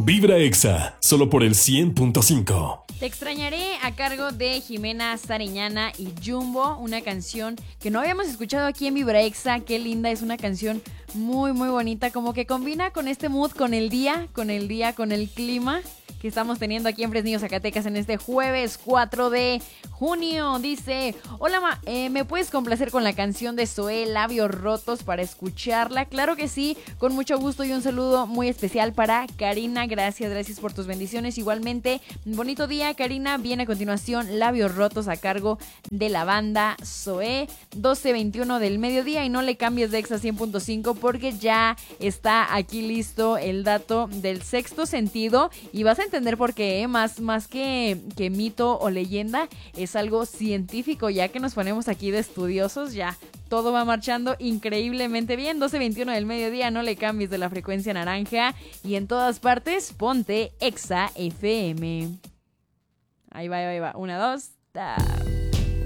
Vibra Exa, solo por el 100.5. Te extrañaré, a cargo de Jimena Sariñana y Jumbo, una canción que no habíamos escuchado aquí en Vibra Exa. Qué linda, es una canción muy muy bonita, como que combina con este mood, con el día, con el clima que estamos teniendo aquí en Fresnillo, Zacatecas, en este jueves 4 de junio. Dice: hola, ¿me puedes complacer con la canción de Zoé, Labios Rotos, para escucharla? Claro que sí, con mucho gusto, y un saludo muy especial para Karina. Gracias por tus bendiciones. Igualmente, bonito día, Karina. Viene a continuación Labios Rotos, a cargo de la banda Zoé, 12:21 del mediodía, y no le cambies de Exa 100.5 porque ya está aquí listo el dato del sexto sentido, y vas a entender por qué, más que mito o leyenda, es algo científico. Ya que nos ponemos aquí de estudiosos, ya todo va marchando increíblemente bien. 12:21 del mediodía, no le cambies de la frecuencia naranja, y en todas partes ponte Exa FM. Ahí va, 1, 2, ta.